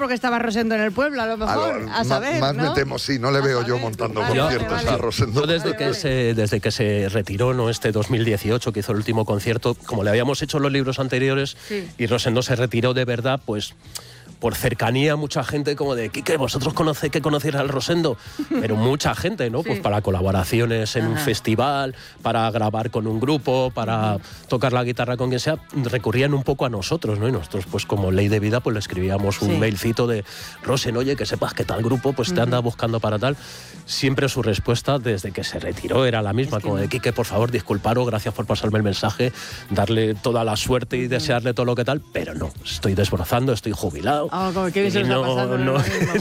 porque estaba Rosendo en el pueblo, a lo mejor, a saber, Más ¿no? me temo, sí, no le veo yo montando conciertos a Rosendo. Yo desde que se retiró, ¿no? Este 2018, que hizo el último concierto, como le habíamos hecho en los libros anteriores, sí. Y Rosendo se retiró de verdad, pues por cercanía, mucha gente como de Quique, vosotros conocéis al Rosendo, pero mucha gente, ¿no? Sí. Pues para colaboraciones en un festival, para grabar con un grupo, para tocar la guitarra con quien sea, recurrían un poco a nosotros, ¿no? Y nosotros, pues como ley de vida, pues le escribíamos un mailcito de Rosen, oye, que sepas que tal grupo pues te anda buscando para tal. Siempre su respuesta desde que se retiró era la misma, como de Quique, por favor, disculparos, gracias por pasarme el mensaje, darle toda la suerte y desearle todo lo que tal, pero no, estoy desbrozando, estoy jubilado. Oh, como que bien se lo está pasando.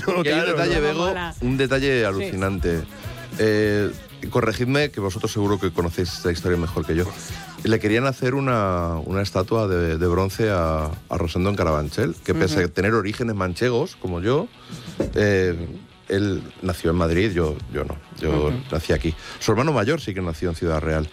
Un detalle alucinante. Corregidme, que vosotros seguro que conocéis esta historia mejor que yo. Le querían hacer una estatua de bronce a Rosendo en Carabanchel, que pese a tener orígenes manchegos, como yo, él nació en Madrid, yo no, yo nací aquí. Su hermano mayor sí que nació en Ciudad Real.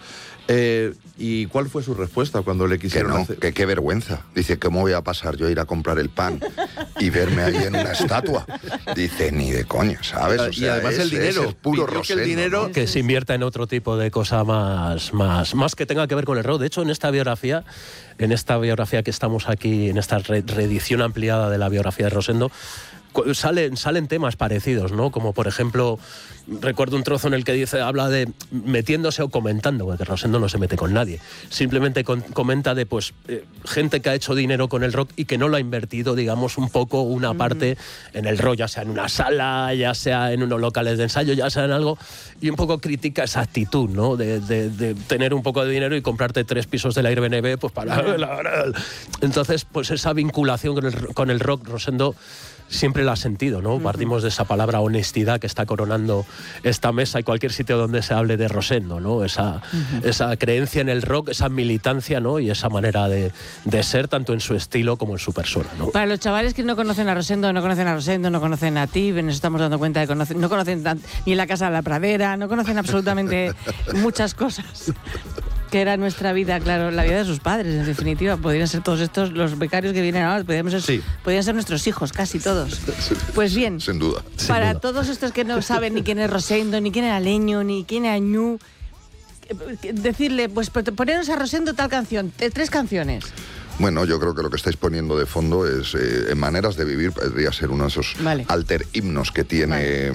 ¿Y cuál fue su respuesta cuando le quisieron hacer? Que qué vergüenza. Dice, ¿cómo voy a pasar yo a ir a comprar el pan y verme ahí en una estatua? Dice, ni de coña, ¿sabes? O sea, y además el dinero, es puro pidió que el Rosendo, dinero... ¿no? Que se invierta en otro tipo de cosa más que tenga que ver con el rock. De hecho, en esta biografía que estamos aquí, en esta reedición ampliada de la biografía de Rosendo, salen temas parecidos, ¿no? Como por ejemplo, recuerdo un trozo en el que habla de metiéndose o comentando, porque Rosendo no se mete con nadie, simplemente comenta de gente que ha hecho dinero con el rock y que no lo ha invertido, digamos, un poco una parte en el rock, ya sea en una sala, ya sea en unos locales de ensayo, ya sea en algo, y un poco critica esa actitud, ¿no? De tener un poco de dinero y comprarte 3 pisos del Airbnb, pues para... Entonces, pues esa vinculación con el rock, Rosendo siempre la ha sentido, ¿no? Partimos de esa palabra honestidad que está coronando esta mesa y cualquier sitio donde se hable de Rosendo, ¿no? Esa creencia en el rock, esa militancia, ¿no? Y esa manera de ser, tanto en su estilo como en su persona, ¿no? Para los chavales que no conocen a Rosendo, no conocen a ti, nos estamos dando cuenta de que no conocen ni la Casa de la Pradera, no conocen absolutamente muchas cosas que era nuestra vida, claro, la vida de sus padres, en definitiva. Podrían ser todos estos, los becarios que vienen ahora, podrían ser nuestros hijos, casi todos. Pues bien, sin duda. Para todos estos que no saben ni quién es Rosendo, ni quién era Leño, ni quién era Ñu, decirle, pues poneros a Rosendo tal canción, 3 canciones. Bueno, yo creo que lo que estáis poniendo de fondo es en Maneras de Vivir, podría ser uno de esos alter himnos que tiene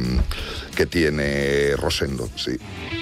Rosendo, sí.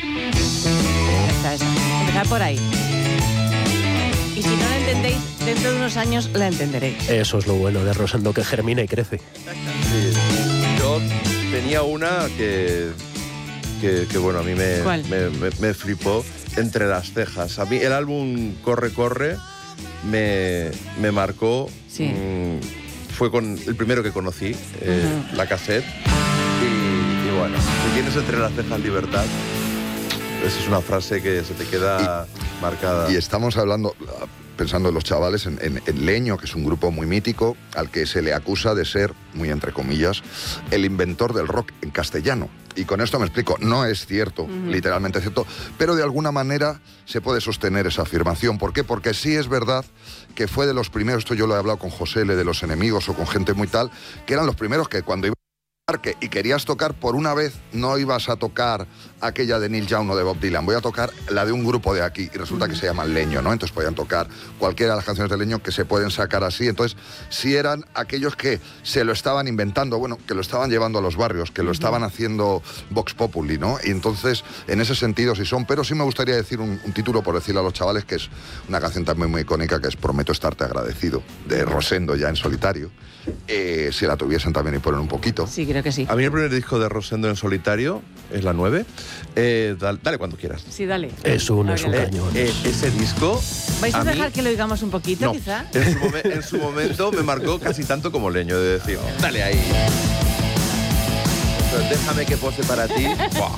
Esa. Empezar por ahí. Y si no la entendéis, dentro de unos años la entenderéis. Eso es lo bueno de Rosendo, que germina y crece. Sí. Yo tenía una que bueno, a mí me flipó, Entre las cejas. A mí el álbum Corre, Corre me marcó. Sí. Fue el primero que conocí, la cassette. Y bueno, si tienes entre las cejas libertad, esa es una frase que se te queda marcada. Y estamos hablando, pensando en los chavales, en Leño, que es un grupo muy mítico, al que se le acusa de ser, muy entre comillas, el inventor del rock en castellano. Y con esto me explico, no es cierto, literalmente cierto, pero de alguna manera se puede sostener esa afirmación. ¿Por qué? Porque sí es verdad que fue de los primeros, esto yo lo he hablado con José L. de Los Enemigos o con gente muy tal, que eran los primeros que cuando iba y querías tocar por una vez, no ibas a tocar aquella de Neil Young o de Bob Dylan, voy a tocar la de un grupo de aquí, y resulta que se llaman Leño, ¿no? Entonces podían tocar cualquiera de las canciones de Leño que se pueden sacar así. Entonces sí eran aquellos que se lo estaban inventando, bueno, que lo estaban llevando a los barrios, que lo estaban haciendo Vox Populi, ¿no? Y entonces, en ese sentido sí son, pero sí me gustaría decir un título, por decirle a los chavales, que es una canción también muy icónica, que es Prometo estarte agradecido, de Rosendo, ya en solitario. Si la tuviesen también y ponen un poquito. Sí, creo que sí. A mí el primer disco de Rosendo en solitario es la 9. Dale cuando quieras. Sí, dale. Es un cañón. Ese disco... ¿Vais a dejar que lo digamos un poquito, quizá? En su momento me marcó casi tanto como Leño, de decir, dale ahí. Déjame que pose para ti.